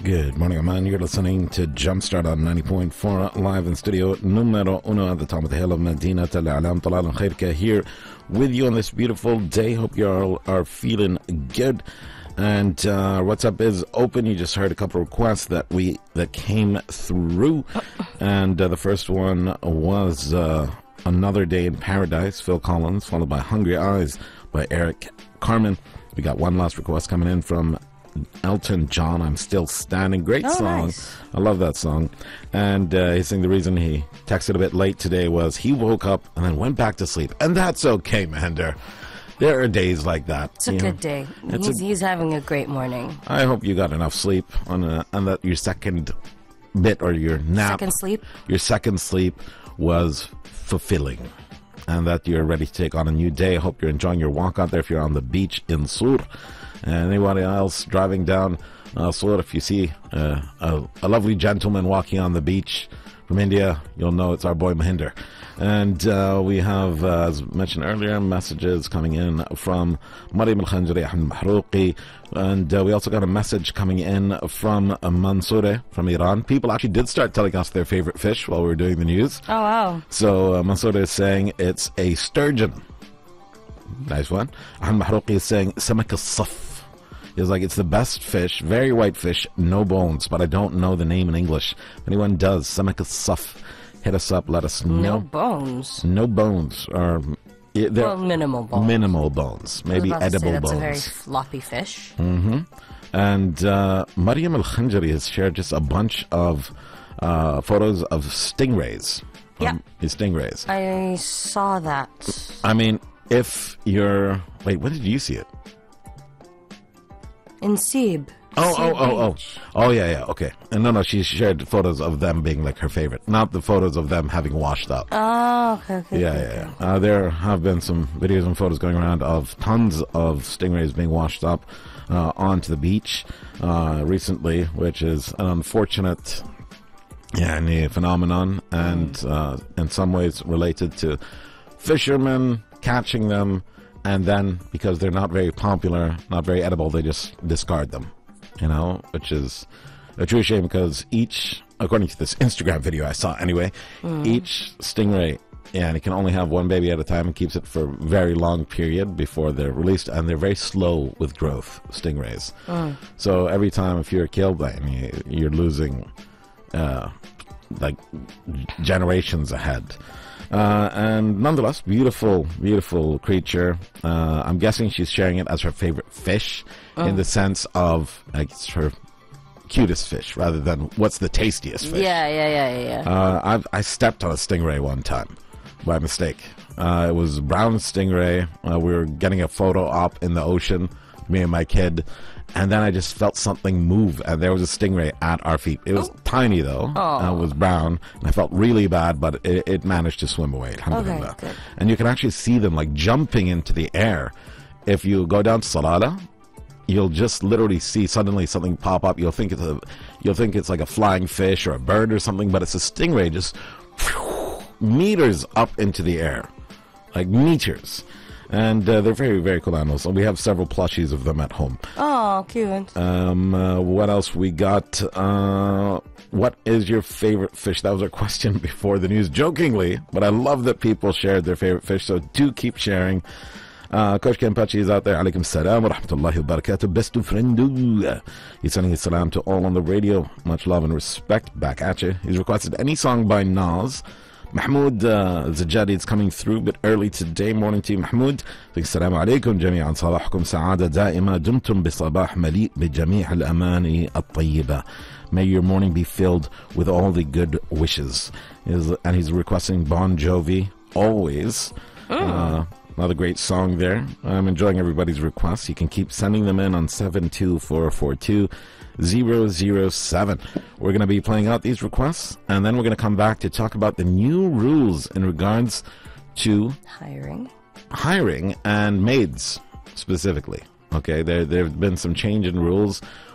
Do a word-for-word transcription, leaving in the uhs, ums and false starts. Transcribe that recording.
Good morning, Oman. You're listening to Jumpstart on ninety point four live in studio numero uno at the top of the hill of Medina. Al-Alam Talal and Khairka here with you on this beautiful day. Hope you all are feeling good. And uh, WhatsApp is open. You just heard a couple of requests that we that came through, and uh, the first one was uh, Another Day in Paradise, Phil Collins, followed by Hungry Eyes by Eric Carmen. We got one last request coming in from Elton John, I'm Still Standing. Great oh, song. Nice. I love that song. And uh, he's saying the reason he texted a bit late today was he woke up and then went back to sleep. And that's okay, Mahinder. There are days like that. It's a good know? day. He's, a, he's having a great morning. I hope you got enough sleep on, a, on that your second bit or your nap. Second sleep? Your second sleep was fulfilling. And that you're ready to take on a new day. I hope you're enjoying your walk out there if you're on the beach in Sur. And anybody else driving down uh, Sur, if you see uh, a, a lovely gentleman walking on the beach from India, you'll know it's our boy Mahinder. And uh, we have, uh, as mentioned earlier, messages coming in from Mariam Al-Khanjari, Ahmed Mahrouqi, and uh, we also got a message coming in from uh, Mansoure from Iran. People actually did start telling us their favorite fish while we were doing the news. Oh, wow. So uh, Mansoure is saying it's a sturgeon. Nice one. Ahmed Mahrouqi is saying Samak al-Saf. He's like, it's the best fish, very white fish, no bones, but I don't know the name in English. If anyone does, Samak al-Saf, hit us up, let us know. No bones. No bones. Or, well, minimal bones. Minimal bones. Maybe edible that's bones. That's a very floppy fish. Mm-hmm. And uh, Mariam Al-Khanjari has shared just a bunch of uh, photos of stingrays. Yeah. Um, stingrays. I saw that. I mean, if you're... Wait, when did you see it? In Sib. Oh, Sib oh, oh, oh. Beach. Oh, yeah, yeah, okay. And no, no, she shared photos of them being like her favorite, not the photos of them having washed up. Oh, okay, okay. Yeah, okay, yeah, okay. yeah. Uh, there have been some videos and photos going around of tons of stingrays being washed up uh, onto the beach uh, recently, which is an unfortunate yeah, phenomenon and mm. uh, in some ways related to fishermen catching them. And then, because they're not very popular, not very edible, they just discard them, you know, which is a true shame because each, according to this Instagram video I saw anyway, mm. each stingray, yeah, and it can only have one baby at a time and keeps it for a very long period before they're released. And they're very slow with growth, stingrays. Mm. So every time if you're killed, I mean, you're losing uh, like generations ahead. Uh, and nonetheless, beautiful, beautiful creature. Uh, I'm guessing she's sharing it as her favorite fish oh. in the sense of like it's her cutest fish rather than what's the tastiest fish. Yeah, yeah, yeah, yeah. Uh, I've, I stepped on a stingray one time by mistake. Uh, it was brown stingray. Uh, we were getting a photo op in the ocean, me and my kid. And then I just felt something move, and there was a stingray at our feet. It was oh. tiny, though. Uh, it was brown. And I felt really bad, but it, it managed to swim away. Okay, good. And you can actually see them, like, jumping into the air. If you go down to Salalah, you'll just literally see suddenly something pop up. You'll think it's a, you'll think it's like a flying fish or a bird or something, but it's a stingray just whew, meters up into the air. Like meters. And uh, they're very, very cool animals. And we have several plushies of them at home. Oh, cute. Um, uh, what else we got? Uh, what is your favorite fish? That was our question before the news, jokingly. But I love that people shared their favorite fish, so do keep sharing. Uh, Coach Kempachi is out there. Alaikum salam wa rahmatullahi wa barakatuh. Best friend. He's sending his salam to all on the radio. Much love and respect back at you. He's requested any song by Nas. Mahmoud uh, Zajadi is coming through a bit early today. Morning to you, Mahmoud. السلام عليكم جميعا صباحكم سعادة دائمة دمتم بصباح مليء بجميع الأماني الطيبة. May your morning be filled with all the good wishes. Is and he's requesting Bon Jovi, Always. Mm. Uh, another great song there. I'm enjoying everybody's requests. You can keep sending them in on seven two four four two zero zero seven. We're going to be playing out these requests, and then we're going to come back to talk about the new rules in regards to hiring hiring and maids specifically. Okay, there there have been some change in rules